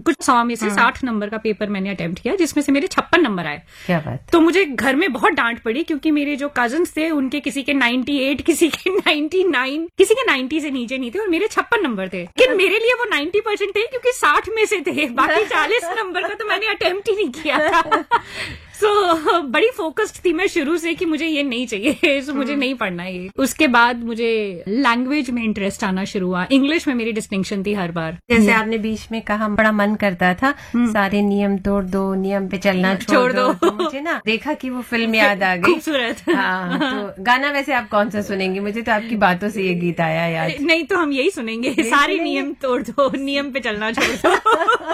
कुछ 100 में से 60 नंबर का पेपर मैंने अटेम्प्ट किया, जिसमें से मेरे 56 नंबर आए। क्या बात। तो मुझे घर में बहुत डांट पड़ी, क्योंकि मेरे जो कजन्स थे उनके किसी के 98, किसी के 99, किसी के 90 से नीचे नहीं थे, और मेरे 56 नंबर थे। लेकिन मेरे लिए वो 90% थे, क्योंकि 60 में से थे, बाकी 40 नंबर का तो मैंने अटेम्प्ट ही नहीं किया था। बड़ी फोकस्ड थी मैं शुरू से कि मुझे ये नहीं चाहिए, सो मुझे नहीं पढ़ना ये। उसके बाद मुझे लैंग्वेज में इंटरेस्ट आना शुरू हुआ। इंग्लिश में मेरी डिस्टिंक्शन थी हर बार। जैसे आपने बीच में कहा बड़ा मन करता था सारे नियम तोड़ दो, नियम पे चलना छोड़ दो। तो मुझे ना देखा कि वो फिल्म याद आ गई, खूबसूरत। हाँ, तो गाना वैसे आप कौन सा सुनेंगे? मुझे तो आपकी बातों से ये गीत आया याद। नहीं तो हम यही सुनेंगे, सारे नियम तोड़ दो, नियम पे चलना छोड़ दो।